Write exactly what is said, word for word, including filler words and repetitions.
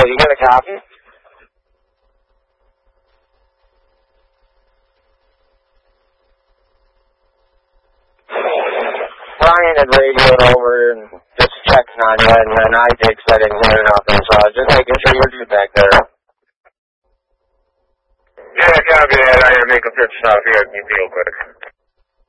you got a copy? Ryan had radioed over and just checking on you, and then I did because I didn't hear nothing, so I was just making sure you're good back there. Yeah, copy that. I gotta make a pit stop here. Be real quick.